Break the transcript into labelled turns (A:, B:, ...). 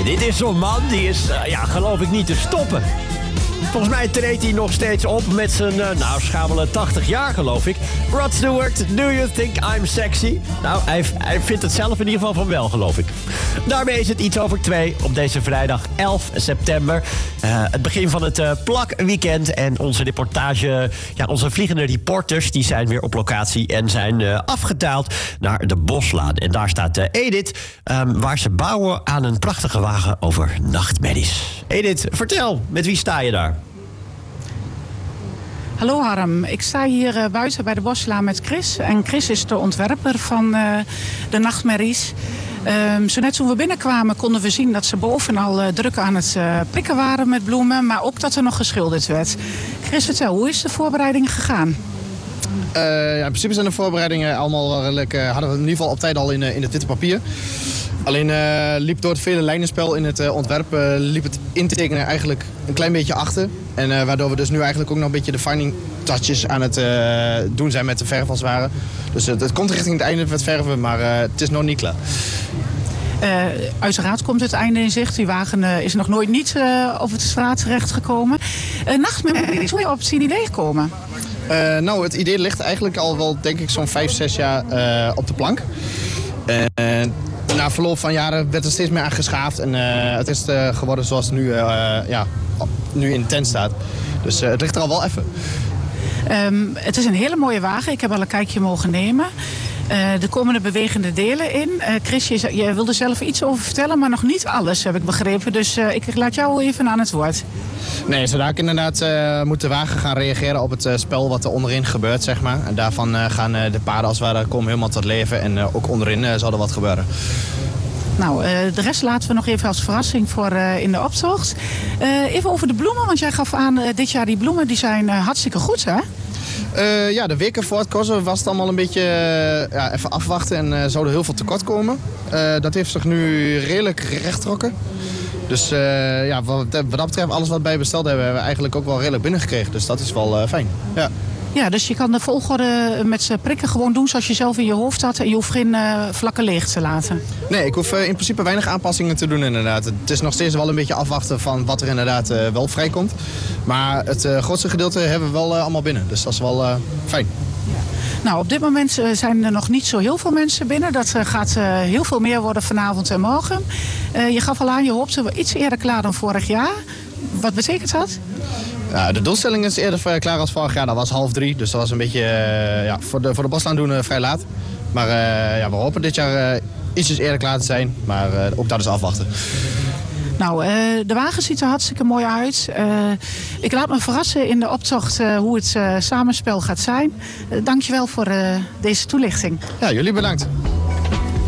A: Dit is zo'n man, die is, geloof ik niet te stoppen. Volgens mij treedt hij nog steeds op met zijn, schamele 80 jaar, geloof ik. Rod Stewart, do you think I'm sexy? Nou, hij vindt het zelf in ieder geval van wel, geloof ik. Daarmee is het iets over 2 op deze vrijdag 11 september. Het begin van het plakweekend. En onze reportage, onze vliegende reporters, die zijn weer op locatie en zijn afgetaald naar de Boslaan. En daar staat Edith, waar ze bouwen aan een prachtige wagen over nachtmerries. Edith, vertel, met wie sta je daar?
B: Hallo Harm, ik sta hier buiten bij de Boslaan met Chris. En Chris is de ontwerper van de nachtmerries. Zo net toen we binnenkwamen konden we zien dat ze boven al druk aan het prikken waren met bloemen. Maar ook dat er nog geschilderd werd. Chris, vertel, hoe is de voorbereiding gegaan?
C: In principe zijn de voorbereidingen allemaal redelijk, hadden we in ieder geval op tijd al in het witte papier. Alleen liep door het vele lijnenspel in het ontwerp liep het intekenen eigenlijk een klein beetje achter. En waardoor we dus nu eigenlijk ook nog een beetje de finding touches aan het doen zijn met de verf als het ware. Dus het komt richting het einde met verven, maar het is nog niet klaar.
B: Uiteraard komt het einde in zicht. Die wagen is nog nooit niet op het straat terechtgekomen. Nachtmerries, hoe je op het idee gekomen?
C: Het idee ligt eigenlijk al wel, denk ik, zo'n 5-6 jaar op de plank. Na verloop van jaren werd er steeds meer aan geschaafd. En het is geworden zoals het nu in de tent staat. Dus het ligt er al wel even.
B: Het is een hele mooie wagen. Ik heb al een kijkje mogen nemen. Er komen de bewegende delen in. Chris, je wilde zelf iets over vertellen, maar nog niet alles, heb ik begrepen. Dus ik laat jou even aan het woord.
C: Nee, zodra ik inderdaad moet de wagen gaan reageren op het spel wat er onderin gebeurt, zeg maar. En daarvan gaan de paarden als het ware komen helemaal tot leven. En ook onderin zal er wat gebeuren.
B: Nou, de rest laten we nog even als verrassing voor in de optocht. Even over de bloemen, want jij gaf aan dit jaar die bloemen die zijn hartstikke goed, hè?
C: De weken voor het kossen was het allemaal een beetje even afwachten en zou er heel veel tekort komen. Dat heeft zich nu redelijk rechtgetrokken. Dus wat dat betreft, alles wat wij besteld hebben, hebben we eigenlijk ook wel redelijk binnengekregen. Dus dat is wel fijn. Ja.
B: Ja, dus je kan de volgorde met z'n prikken gewoon doen zoals je zelf in je hoofd had. En je hoeft geen vlakken leeg te laten.
C: Nee, ik hoef in principe weinig aanpassingen te doen inderdaad. Het is nog steeds wel een beetje afwachten van wat er inderdaad wel vrijkomt. Maar het grootste gedeelte hebben we wel allemaal binnen. Dus dat is wel fijn.
B: Nou, op dit moment zijn er nog niet zo heel veel mensen binnen. Dat gaat heel veel meer worden vanavond en morgen. Je gaf al aan, je hoopte wel iets eerder klaar dan vorig jaar. Wat betekent dat?
C: Ja, de doelstelling is eerder klaar als vorig jaar. Dat was 2:30. Dus dat was een beetje voor de Boslaan doen vrij laat. Maar we hopen dit jaar ietsjes eerder klaar te zijn. Maar ook dat is afwachten.
B: Nou, de wagen ziet er hartstikke mooi uit. Ik laat me verrassen in de optocht hoe het samenspel gaat zijn. Dankjewel voor deze toelichting.
C: Ja, jullie bedankt.